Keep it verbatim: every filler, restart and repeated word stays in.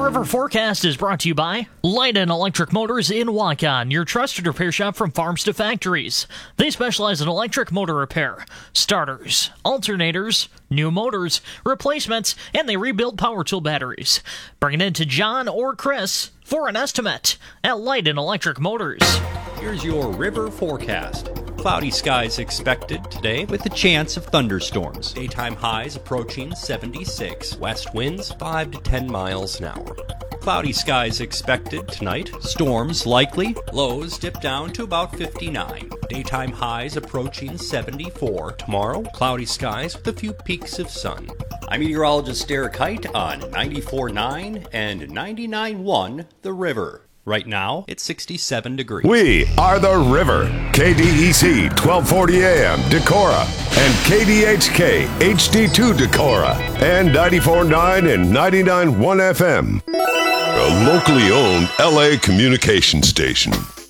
River Forecast is brought to you by Light and Electric Motors in Waukon, your trusted repair shop from farms to factories. They specialize in electric motor repair, starters, alternators, new motors, replacements, and they rebuild power tool batteries. Bring it in to John or Chris for an estimate at Light and Electric Motors. Here's your river forecast. Cloudy skies expected today with a chance of thunderstorms. Daytime highs approaching seventy-six. West winds five to ten miles an hour. Cloudy skies expected tonight. Storms likely. Lows dip down to about fifty-nine. Daytime highs approaching seventy-four. Tomorrow, cloudy skies with a few peaks of sun. I'm meteorologist Derek Height on ninety-four point nine and ninety-nine point one The River. Right now, it's sixty-seven degrees. We are The River. K D E C twelve forty A M Decorah and K D H K H D two Decorah and ninety-four point nine and ninety-nine point one F M. A locally owned L A communication station.